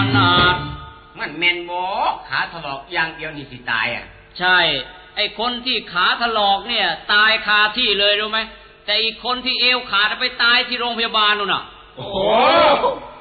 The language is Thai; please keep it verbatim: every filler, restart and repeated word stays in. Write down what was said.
นาดมันแมนบ่ขาถลอกอย่างเดียวนี่สิตายอ่ะใช่ไอ้คนที่ขาถลอกเนี่ยตายคาที่เลยรู้ไหมแต่อีกคนที่เอวขาดไปตายที่โรงพยาบาลนู่นน่ะโอ้โห